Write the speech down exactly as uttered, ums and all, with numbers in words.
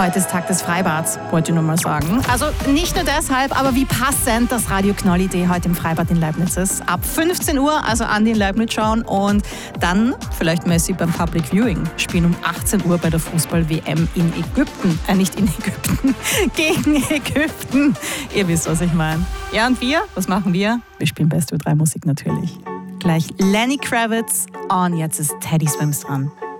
Heute ist Tag des Freibads, wollte ich nur mal sagen. Also nicht nur deshalb, aber wie passend das Radio Knoll-Idee heute im Freibad in Leibniz ist. Ab fünfzehn Uhr, also an den Leibniz schauen und dann vielleicht Messi beim Public Viewing spielen um achtzehn Uhr bei der Fußball-W M in Ägypten. Äh, nicht in Ägypten, gegen Ägypten. Ihr wisst, was ich meine. Ja, und wir? Was machen wir? Wir spielen Best U drei Musik natürlich. Gleich Lenny Kravitz und jetzt ist Teddy Swims dran.